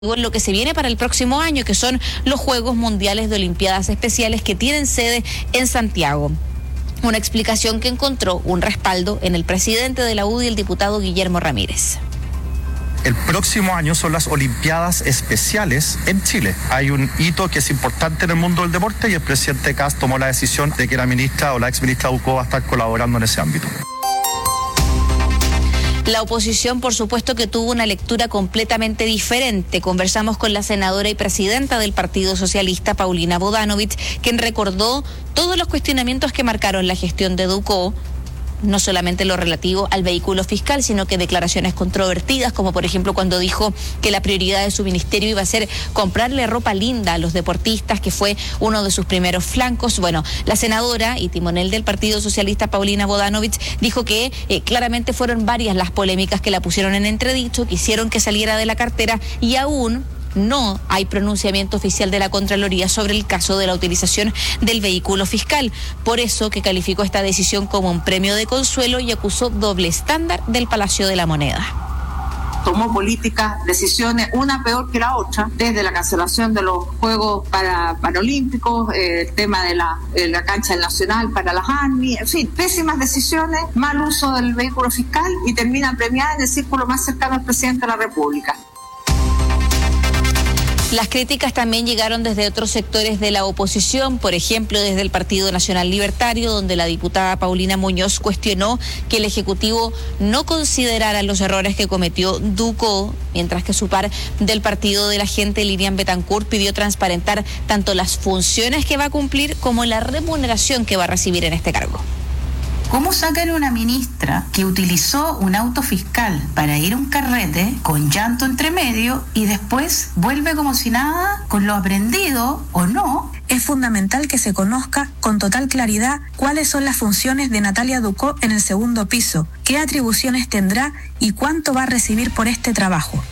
en lo que se viene para el próximo año, que son los Juegos Mundiales de Olimpiadas Especiales que tienen sede en Santiago. Una explicación que encontró un respaldo en el presidente de la UDI, el diputado Guillermo Ramírez. El próximo año son las Olimpiadas Especiales en Chile. Hay un hito que es importante en el mundo del deporte y el presidente Kast tomó la decisión de que la ministra o la exministra Ducó va a estar colaborando en ese ámbito. La oposición, por supuesto, que tuvo una lectura completamente diferente. Conversamos con la senadora y presidenta del Partido Socialista, Paulina Bodanovich, quien recordó todos los cuestionamientos que marcaron la gestión de Ducó, no solamente lo relativo al vehículo fiscal, sino que declaraciones controvertidas, como por ejemplo cuando dijo que la prioridad de su ministerio iba a ser comprarle ropa linda a los deportistas, que fue uno de sus primeros flancos. Bueno, la senadora y timonel del Partido Socialista, Paulina Bodanovich, dijo que claramente fueron varias las polémicas que la pusieron en entredicho, que hicieron que saliera de la cartera, y aún no hay pronunciamiento oficial de la Contraloría sobre el caso de la utilización del vehículo fiscal. Por eso que calificó esta decisión como un premio de consuelo y acusó doble estándar del Palacio de la Moneda. Tomó políticas, decisiones, una peor que la otra, desde la cancelación de los Juegos Paralímpicos, el tema de la cancha nacional para las ANMI, en fin, pésimas decisiones, mal uso del vehículo fiscal, y termina premiada en el círculo más cercano al presidente de la República. Las críticas también llegaron desde otros sectores de la oposición, por ejemplo, desde el Partido Nacional Libertario, donde la diputada Paulina Muñoz cuestionó que el Ejecutivo no considerara los errores que cometió Ducó, mientras que su par del Partido de la Gente, Lilian Betancourt, pidió transparentar tanto las funciones que va a cumplir como la remuneración que va a recibir en este cargo. ¿Cómo sacan una ministra que utilizó un auto fiscal para ir a un carrete con llanto entre medio y después vuelve como si nada, con lo aprendido o no? Es fundamental que se conozca con total claridad cuáles son las funciones de Natalia Ducó en el segundo piso, qué atribuciones tendrá y cuánto va a recibir por este trabajo.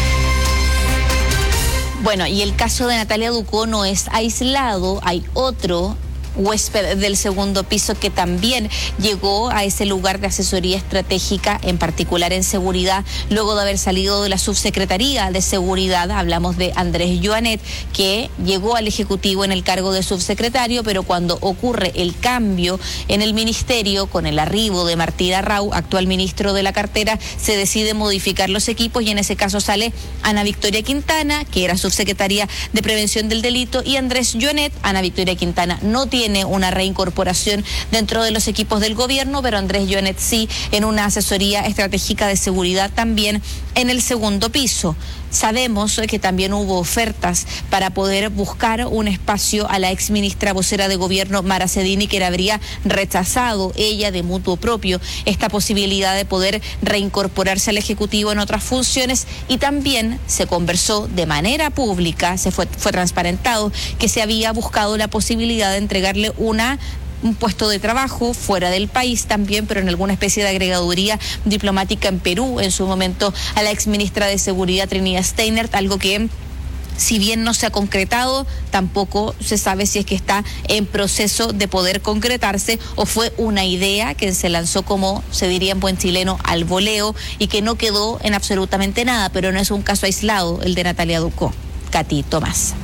Bueno, y el caso de Natalia Ducó no es aislado, hay otro huésped del segundo piso que también llegó a ese lugar de asesoría estratégica, en particular en seguridad, luego de haber salido de la subsecretaría de seguridad. Hablamos de Andrés Joanet, que llegó al Ejecutivo en el cargo de subsecretario, pero cuando ocurre el cambio en el ministerio, con el arribo de Martí Arrau, actual ministro de la cartera, se decide modificar los equipos, y en ese caso sale Ana Victoria Quintana, que era subsecretaria de Prevención del Delito, y Andrés Joanet. Ana Victoria Quintana no tiene una reincorporación dentro de los equipos del gobierno, pero Andrés Joanet sí, en una asesoría estratégica de seguridad también en el segundo piso. Sabemos que también hubo ofertas para poder buscar un espacio a la exministra vocera de gobierno, Mara Cedini, que le habría rechazado ella de mutuo propio esta posibilidad de poder reincorporarse al Ejecutivo en otras funciones, y también se conversó de manera pública, fue transparentado que se había buscado la posibilidad de entregarle un puesto de trabajo fuera del país también, pero en alguna especie de agregaduría diplomática en Perú, en su momento a la exministra de Seguridad, Trinidad Steinert, algo que, si bien no se ha concretado, tampoco se sabe si es que está en proceso de poder concretarse o fue una idea que se lanzó, como se diría en buen chileno, al voleo, y que no quedó en absolutamente nada. Pero no es un caso aislado el de Natalia Ducó. Katy Tomás.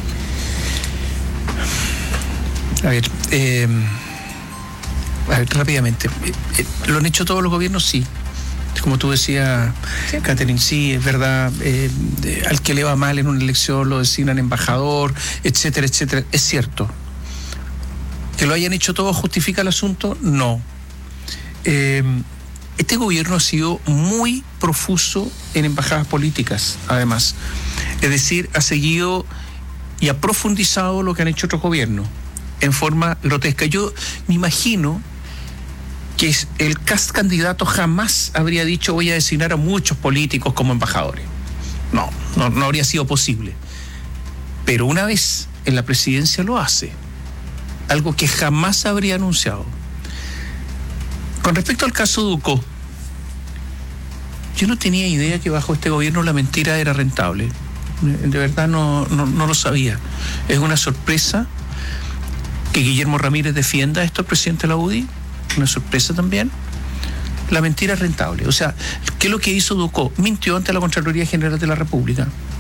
A ver, rápidamente. ¿Lo han hecho todos los gobiernos? Sí. Como tú decías, sí. Catherine, sí, es verdad. Al que le va mal en una elección lo designan embajador, etcétera, etcétera. Es cierto. ¿Que lo hayan hecho todos justifica el asunto? No. Este gobierno ha sido muy profuso en embajadas políticas, además. Es decir, ha seguido y ha profundizado lo que han hecho otros gobiernos en forma grotesca. Yo me imagino que el candidato jamás habría dicho voy a designar a muchos políticos como embajadores. No habría sido posible. Pero una vez en la presidencia lo hace, algo que jamás habría anunciado. Con respecto al caso Ducó, yo no tenía idea que bajo este gobierno la mentira era rentable. De verdad no lo sabía. Es una sorpresa que Guillermo Ramírez defienda esto al presidente de la UDI, una sorpresa también. La mentira es rentable. O sea, ¿qué es lo que hizo Ducó? Mintió ante la Contraloría General de la República.